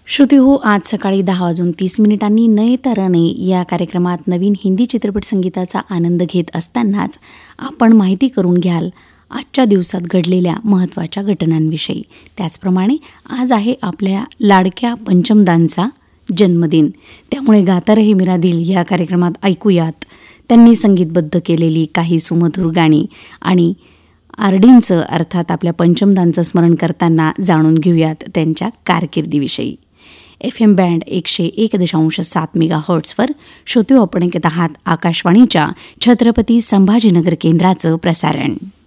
श्रुती हो, आज सकाळी 10:30 नये तरणे या कार्यक्रमात नवीन हिंदी चित्रपट संगीताचा आनंद घेत असतानाच आपण माहिती करून घ्याल आजच्या दिवसात घडलेल्या महत्त्वाच्या घटनांविषयी. त्याचप्रमाणे आज आहे आपल्या लाडक्या पंचमदांचा जन्मदिन. त्यामुळे गाता रहे मेरा दिल या कार्यक्रमात ऐकूयात त्यांनी संगीतबद्ध केलेली काही सुमधुर गाणी आणि आरडींचं अर्थात आपल्या पंचमदांचं स्मरण करताना जाणून घेऊयात त्यांच्या कारकिर्दीविषयी. FM बँड 101.7 मेगाहर्ट्झवर श्रोते आपण ऐकत आहात आकाशवाणीच्या छत्रपती संभाजीनगर केंद्राचं प्रसारण.